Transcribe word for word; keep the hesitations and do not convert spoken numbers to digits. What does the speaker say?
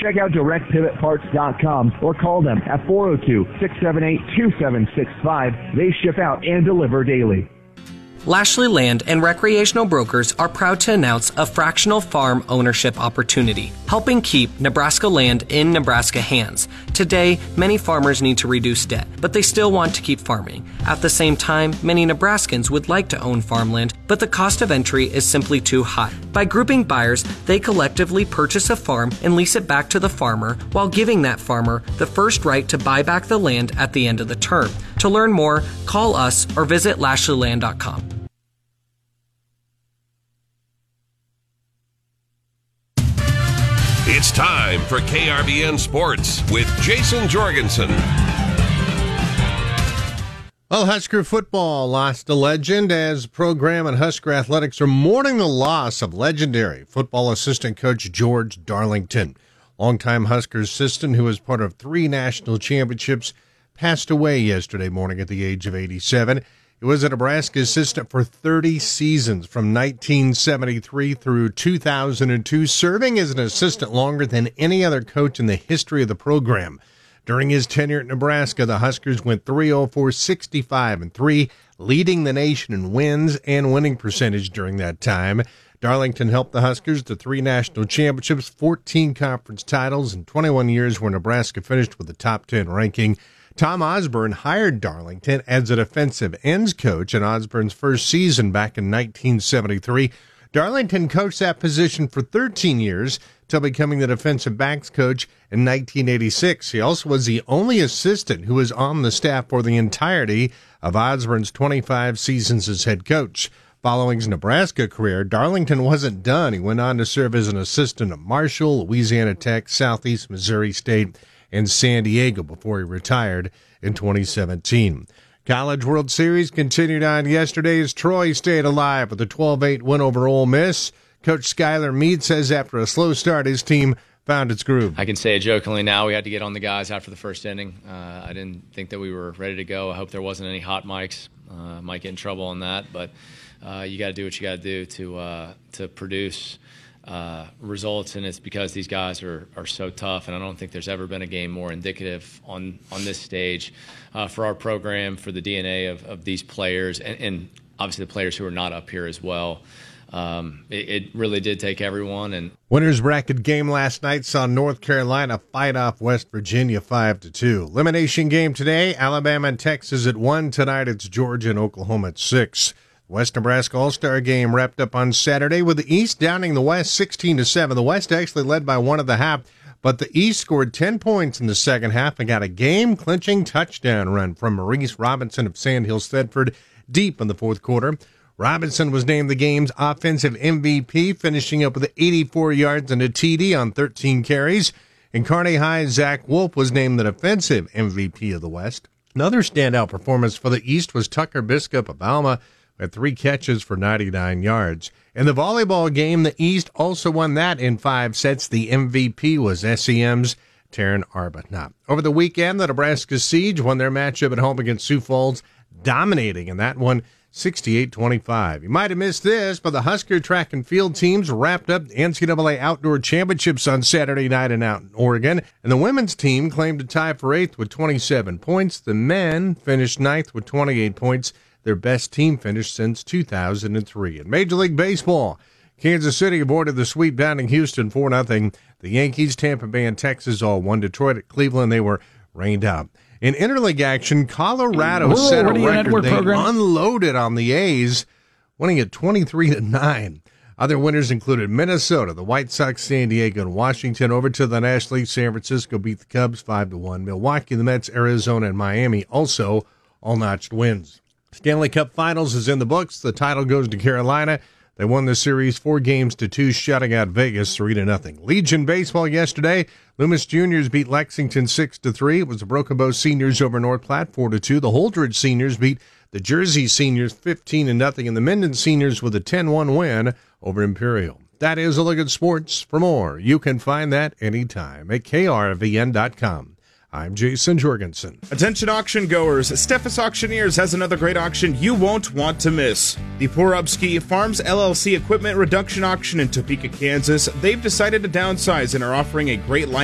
Check out direct pivot parts dot com or call them at four oh two, six seven eight, two seven six five. They ship out and deliver daily. Lashley Land and Recreational Brokers are proud to announce a fractional farm ownership opportunity, helping keep Nebraska land in Nebraska hands. Today, many farmers need to reduce debt, but they still want to keep farming. At the same time, many Nebraskans would like to own farmland, but the cost of entry is simply too high. By grouping buyers, they collectively purchase a farm and lease it back to the farmer while giving that farmer the first right to buy back the land at the end of the term. To learn more, call us or visit lashley land dot com. It's time for K R B N Sports with Jason Jorgensen. Well, Husker football lost a legend as program and Husker athletics are mourning the loss of legendary football assistant coach George Darlington. Longtime Husker assistant who was part of three national championships passed away yesterday morning at the age of eighty-seven. He was a Nebraska assistant for thirty seasons from nineteen seventy-three through two thousand two, serving as an assistant longer than any other coach in the history of the program. During his tenure at Nebraska, the Huskers went three oh four, sixty-five and three, leading the nation in wins and winning percentage during that time. Darlington helped the Huskers to three national championships, fourteen conference titles, and twenty-one years where Nebraska finished with a top ten ranking. Tom Osborne hired Darlington as a defensive ends coach in Osborne's first season back in nineteen seventy-three. Darlington coached that position for thirteen years till becoming the defensive backs coach in nineteen eighty-six. He also was the only assistant who was on the staff for the entirety of Osborne's twenty-five seasons as head coach. Following his Nebraska career, Darlington wasn't done. He went on to serve as an assistant at Marshall, Louisiana Tech, Southeast Missouri State, and San Diego before he retired in twenty seventeen. College World Series continued on yesterday as Troy stayed alive with a twelve eight win over Ole Miss. Coach Skylar Meade says after a slow start, his team found its groove. I can say it jokingly now. We had to get on the guys after the first inning. Uh, I didn't think that we were ready to go. I hope there wasn't any hot mics. Uh, might get in trouble on that, but uh, you got to do what you got to do to uh, to produce Uh, results, and it's because these guys are, are so tough, and I don't think there's ever been a game more indicative on, on this stage uh, for our program, for the D N A of, of these players, and, and obviously the players who are not up here as well. Um, it, it really did take everyone. And Winners bracket game last night saw North Carolina fight off West Virginia five to two. Elimination game today, Alabama and Texas at one. Tonight it's Georgia and Oklahoma at six. West Nebraska All-Star game wrapped up on Saturday with the East downing the West sixteen to seven. The West actually led by one at the half, but the East scored ten points in the second half and got a game-clinching touchdown run from Maurice Robinson of Sandhill Thedford deep in the fourth quarter. Robinson was named the game's offensive M V P, finishing up with eighty-four yards and a T D on thirteen carries. And Kearney High's Zach Wolf was named the defensive M V P of the West. Another standout performance for the East was Tucker Biscup of Alma, had three catches for ninety-nine yards. In the volleyball game, the East also won that in five sets. The M V P was S E M's Taryn Arbuthnot. Over the weekend, the Nebraska Siege won their matchup at home against Sioux Falls, dominating in that one sixty-eight twenty-five. You might have missed this, but the Husker track and field teams wrapped up N C double A Outdoor Championships on Saturday night in out in Oregon, and the women's team claimed a tie for eighth with twenty-seven points. The men finished ninth with twenty-eight points. Their best team finish since two thousand three. In Major League Baseball, Kansas City avoided the sweep down in Houston four nothing. The Yankees, Tampa Bay, and Texas all won. Detroit at Cleveland, they were rained out. In interleague action, Colorado Whoa, set a Radio record. Network They program. unloaded on the A's, winning at twenty-three to nine. Other winners included Minnesota, the White Sox, San Diego, and Washington. Over to the National League, San Francisco beat the Cubs five to one. Milwaukee, the Mets, Arizona, and Miami also all notched wins. Stanley Cup Finals is in the books. The title goes to Carolina. They won the series four games to two, shutting out Vegas three to nothing. Legion baseball yesterday. Loomis Juniors beat Lexington six to three. It was the Broken Bow Seniors over North Platte four to two. The Holdridge Seniors beat the Jersey Seniors fifteen to nothing, and the Minden Seniors with a ten one win over Imperial. That is a look at sports. For more, you can find that anytime at K R V N dot com. I'm Jason Jorgensen. Attention auction goers, Steffes Auctioneers has another great auction you won't want to miss. The Porubsky Farms L L C Equipment Reduction Auction in Topeka, Kansas. They've decided to downsize and are offering a great line